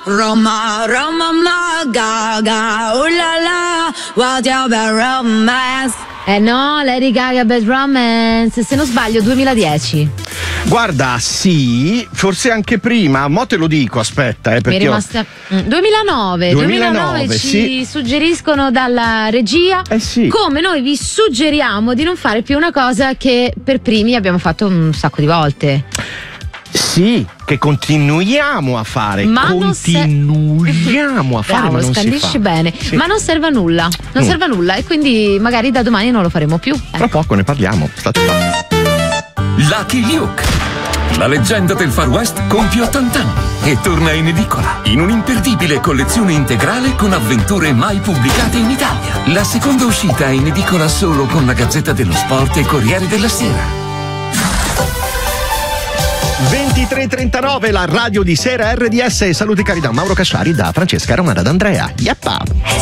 Roma, Roma, ma, Gaga, oh la la, what's your bad romance? No, Lady Gaga Bad Romance, se non sbaglio 2010. Guarda, sì, forse anche prima, mo te lo dico, aspetta, perché mi è rimasta 2009 ci sì. suggeriscono dalla regia, sì. Come noi vi suggeriamo di non fare più una cosa che per primi abbiamo fatto un sacco di volte. Sì, che continuiamo a fare, Bravo, ma non si scandisci fa. bene, sì. Ma non serve a nulla, serve a nulla, e quindi magari da domani non lo faremo più. Tra poco ne parliamo, state qua. Lucky Luke, la leggenda del Far West compie 80 anni e torna in edicola in un'imperdibile collezione integrale con avventure mai pubblicate in Italia. La seconda uscita è in edicola solo con la Gazzetta dello Sport e Corriere della Sera. 23:39, la radio di Sera RDS. Saluti cari da Mauro Casciari, da Francesca Romana D'Andrea. Yappa!